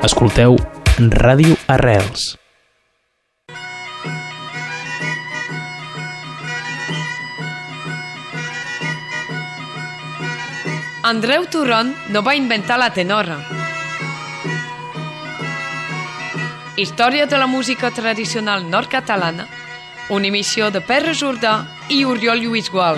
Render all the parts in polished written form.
Escolteu Ràdio Arrels. Andreu Turon no va inventar la tenora. Història de la música tradicional nord-catalana, una emissió de Pere Jordà i Oriol Lluís Gual.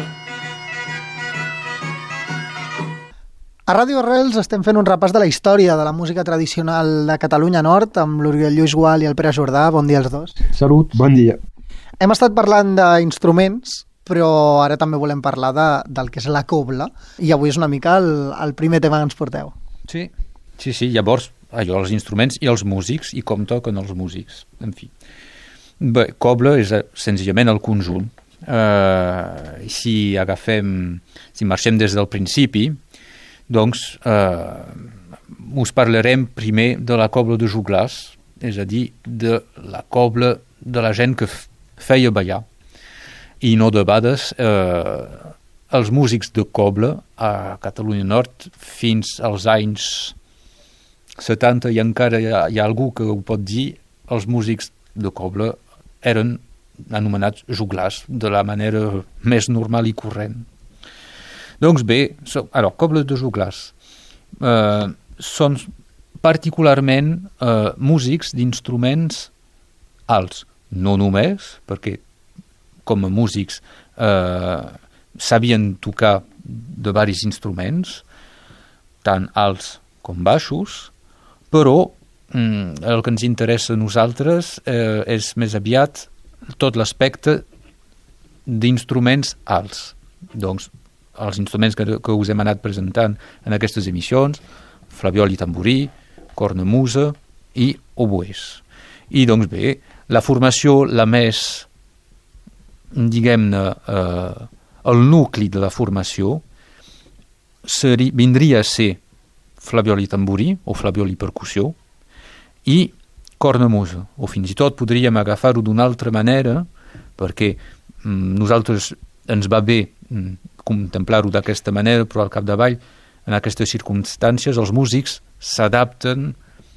A Ràdio Arrels estem fent un repàs de la història de la música tradicional de Catalunya Nord amb l'Oriol Lluís Gual i el Pere Jordà. Bon dia als dos. Salut, bon dia. Hem estat parlant d'instruments, però ara també volem parlar del que és la cobla, i avui és una mica el primer tema que ens porteu. Sí. Llavors, allò, els instruments i els músics, i com toquen els músics, en fi. Bé, cobla és senzillament el conjunt. Si marxem des del principi, doncs us parlarem primer de la cobla de joglars, és a dir, de la cobla de la gent que feia ballar. I no de vegades els músics de cobla a Catalunya Nord fins als anys 70, i encara hi ha algú que ho pot dir, els músics de cobla eren anomenats joglars de la manera més normal i corrent. Doncs bé, cobles de joglars són particularment músics d'instruments alts, no només, perquè com a músics sabien tocar de varis instruments, tant alts com baixos, però el que ens interessa a nosaltres és més aviat tot l'aspecte d'instruments alts. Doncs els instruments que us hem anat presentant en aquestes emissions, flabiol i tamborí, cornamusa i oboès. I doncs bé, la formació la més, diguem-ne, el nucli de la formació vindria a ser flabiol i tamborí o flabiol i percussió i cornamusa, o fins i tot podríem agafar-ho d'una altra manera, perquè nosaltres ens va bé contemplar-ho d'aquesta manera, però al capdavall, en aquestes circumstàncies, els músics s'adapten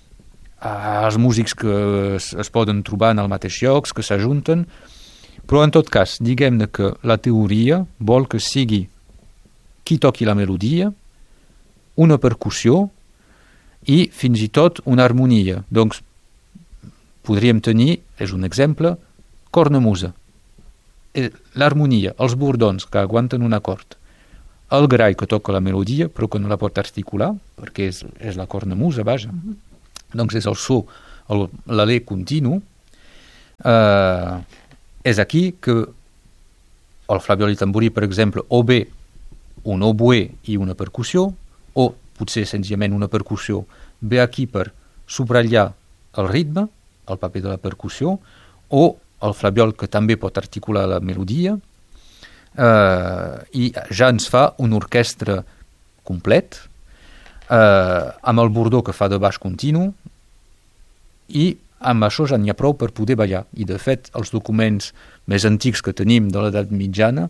als músics que es poden trobar en el mateix lloc, que s'ajunten, però en tot cas, diguem-ne que la teoria vol que sigui qui toqui la melodia, una percussió i fins i tot una harmonia. Doncs podríem tenir, és un exemple, cornamusa. L'harmonia, els bordons que aguanten un acord, el grai que toca la melodia però que no la pot articular perquè és la cornamusa, vaja. Doncs és el so, l'alè continu. És aquí que el flabiol i tamborí, per exemple, o bé un oboè i una percussió, o potser senzillament una percussió ve aquí per subratllar el ritme, el paper de la percussió, o el flabiol que també pot articular la melodia, i ja ens fa una orquestra complet, amb el bordó que fa de baix continu, i amb això ja n'hi ha prou per poder ballar. I de fet, els documents més antics que tenim de l'edat mitjana,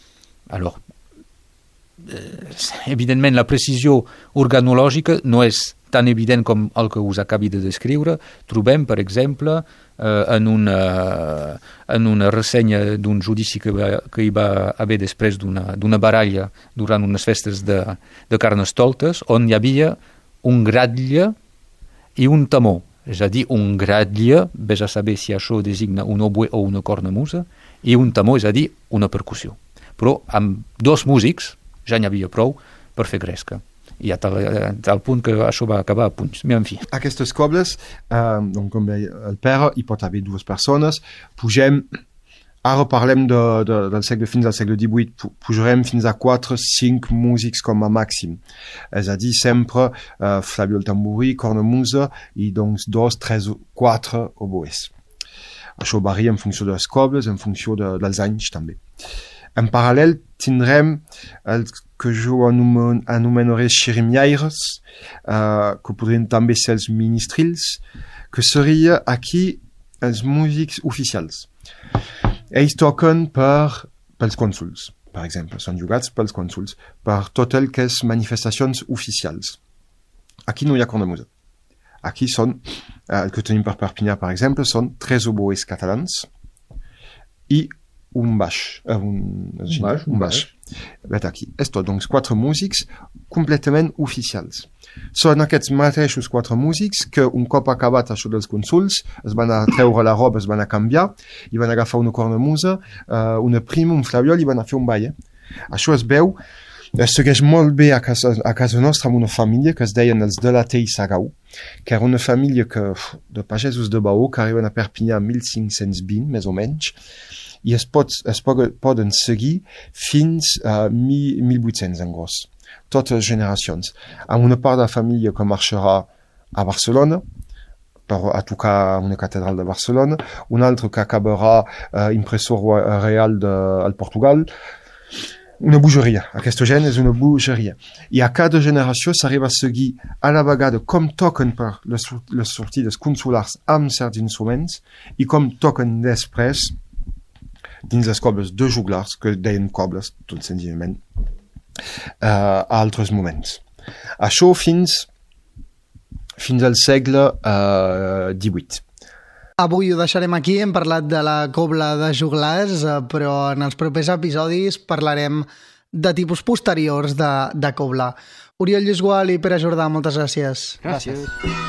evidentment la precisió organològica no és tan evident com el que us acabi de descriure. Trobem, per exemple, en una ressenya d'un judici que hi va haver després d'una baralla durant unes festes de Carnestoltes, on hi havia un gratlle i un tamó. És a dir, un gratlle, vés a saber si això designa un oboè o una cornamusa, i un tamó, és a dir, una percussió. Però amb dos músics ja n'hi havia prou per fer gresca. I a tal punt que això va acabar a punys. En fi. Aquestes cobles, com deia el Pere, hi pot haver dues persones. Ara parlem del segle fins al segle XVIII, pujarem fins a 4-5 músics com a màxim. És a dir, sempre flabiol tamborí, cornamusa i doncs 2, 3, 4 oboès. Això varia en funció de les cobles, en funció dels anys també. En paral·lel tindrem el que jo anomenaré xirimiaires, que podrien també ser els ministrils, que seria aquí els músics oficials. Ells toquen pels cònsols, per exemple, són jugats pels cònsols, per tot el que és manifestacions oficials. Aquí no hi ha cornamusa. Aquí són, el que tenim per Perpinyà, per exemple, són 3 oboès catalans i un baix. Un baix. Vet aquí. És tot, doncs 4 músics completament oficials. Són aquests mateixos 4 músics que un cop acabat això dels consults es van a treure la roba, es van a canviar i van agafar una cornamusa, una prima, un flabiol i van a fer un ball. Això es veu, es segueix molt bé a casa nostra amb una família que es deien els de la Tei Sagau, que era una família de pagesos de Baó que arriben a Perpinyà 1520, més o menys, i es poden seguir fins a 1800 en gros. Totes les generacions. Amb una part de la família que marxarà a Barcelona per a tocar a una catedral de Barcelona, un altre que acabarà impressor real al Portugal. Una bogeria. Aquesta gent és una bogeria. I a cada generació s'arriba a seguir a la vegada com toquen per les sortides consulars amb certs instruments i com toquen després dins les cobles de juglars, que deien cobles, tot senzillament, a altres moments. Això fins al segle XVIII. Avui ho deixarem aquí, hem parlat de la cobla de joglars, però en els propers episodis parlarem de tipus posteriors de cobla. Oriol Lluís Gual i Pere Jordà, moltes gràcies. Gràcies.